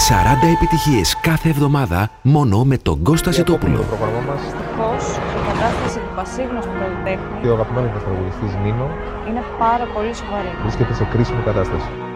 40 επιτυχίες κάθε εβδομάδα μόνο με τον Κώστα Ζητόπουλο. Δυστυχώς, η κατάσταση του πασίγνωστου καλλιτέχνη και ο αγαπημένος μας τραγουδιστής Νίνο είναι πάρα πολύ σοβαρή. βρίσκεται σε κρίσιμη κατάσταση.